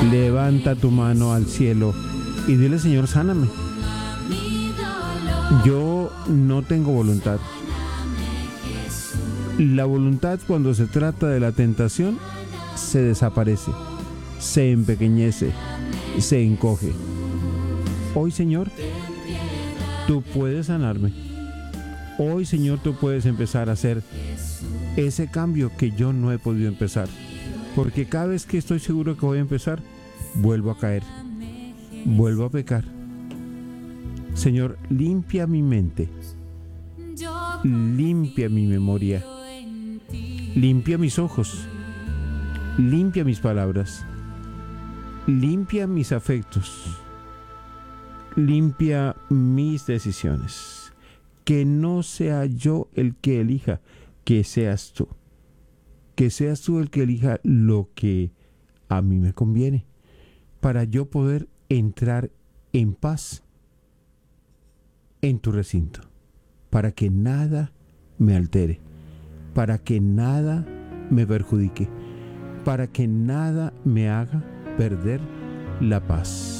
levanta tu mano al cielo y dile: Señor, sáname. Yo no tengo voluntad. La voluntad, cuando se trata de la tentación, se desaparece, se empequeñece, se encoge. Hoy, Señor, tú puedes sanarme. Hoy, Señor, tú puedes empezar a hacer ese cambio que yo no he podido empezar. Porque cada vez que estoy seguro que voy a empezar, vuelvo a caer, vuelvo a pecar. Señor, limpia mi mente, limpia mi memoria, limpia mis ojos, limpia mis palabras, limpia mis afectos, limpia mis decisiones. Que no sea yo el que elija, que seas tú. Que seas tú el que elija lo que a mí me conviene, para yo poder entrar en paz en tu recinto, para que nada me altere, para que nada me perjudique, para que nada me haga perder la paz.